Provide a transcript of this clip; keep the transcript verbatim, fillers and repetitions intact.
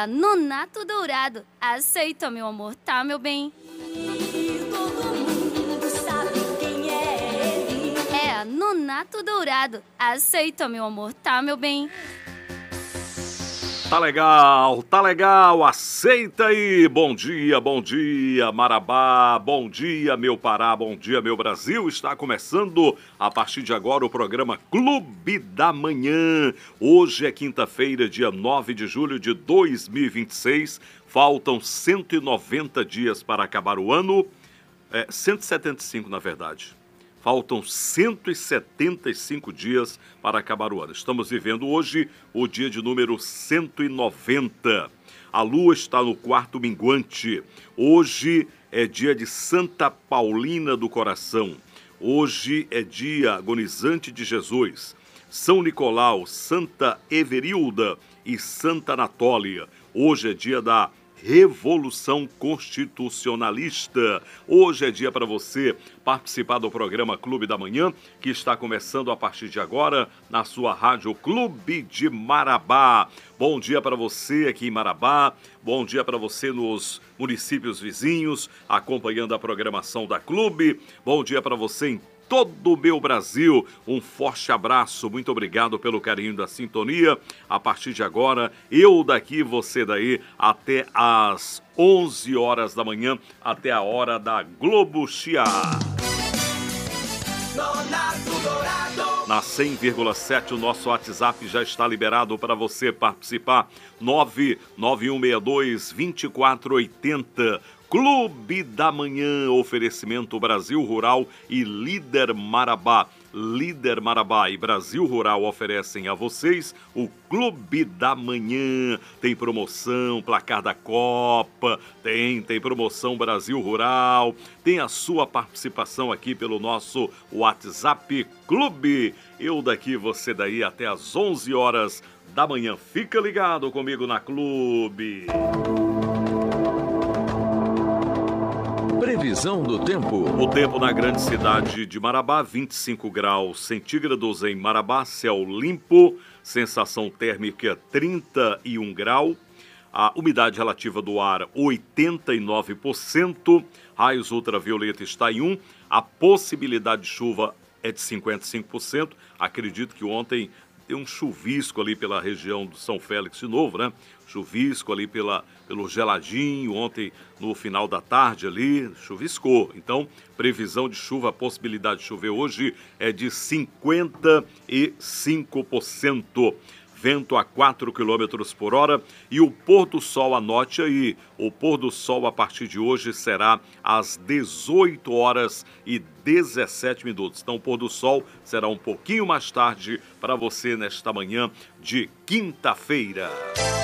a Nonato Dourado. Aceita, meu amor, tá, meu bem? Todo mundo sabe quem é ele. É a Nonato Dourado. Aceita, meu amor, tá, meu bem? Tá legal, tá legal, aceita aí. Bom dia, bom dia, Marabá, bom dia, meu Pará, bom dia, meu Brasil. Está começando a partir de agora o programa Clube da Manhã. Hoje é quinta-feira, dia nove de julho de dois mil e vinte e seis. Faltam cento e noventa dias para acabar o ano, é, cento e setenta e cinco na verdade. Faltam cento e setenta e cinco dias para acabar o ano. Estamos vivendo hoje o dia de número cento e noventa. A lua está no quarto minguante. Hoje é dia de Santa Paulina do Coração. Hoje é dia agonizante de Jesus. São Nicolau, Santa Everilda e Santa Anatólia. Hoje é dia da Revolução Constitucionalista. Hoje é dia para você participar do programa Clube da Manhã, que está começando a partir de agora na sua rádio Clube de Marabá. Bom dia para você aqui em Marabá, bom dia para você nos municípios vizinhos, acompanhando a programação da Clube. Bom dia para você em todo o meu Brasil. Um forte abraço, muito obrigado pelo carinho da sintonia. A partir de agora, eu daqui, você daí, até às onze horas da manhã, até a hora da Globo Chiar. Na cem vírgula sete, o nosso WhatsApp já está liberado para você participar. nove nove um seis dois, dois quatro oito zero. Clube da Manhã, oferecimento Brasil Rural e Líder Marabá. Líder Marabá e Brasil Rural oferecem a vocês o Clube da Manhã. Tem promoção, placar da Copa, tem, tem promoção Brasil Rural, tem a sua participação aqui pelo nosso WhatsApp Clube. Eu daqui, você daí, até às onze horas da manhã. Fica ligado comigo na Clube. Previsão do tempo. O tempo na grande cidade de Marabá, vinte e cinco graus centígrados em Marabá, céu limpo, sensação térmica trinta e um graus, a umidade relativa do ar oitenta e nove por cento, raios ultravioleta está em um, a possibilidade de chuva é de cinquenta e cinco por cento, acredito que ontem tem um chuvisco ali pela região do São Félix de novo, né? Chuvisco ali pela, pelo geladinho, ontem no final da tarde ali, chuviscou. Então, previsão de chuva, a possibilidade de chover hoje é de cinquenta e cinco por cento. Vento a quatro quilômetros por hora e o pôr do sol, anote aí, o pôr do sol a partir de hoje será às dezoito horas e dezessete minutos. Então o pôr do sol será um pouquinho mais tarde para você nesta manhã de quinta-feira.